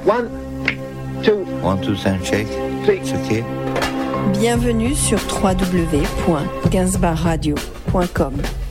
One, two, shake. three. It's okay. Bienvenue sur www.gainsbourgradio.com.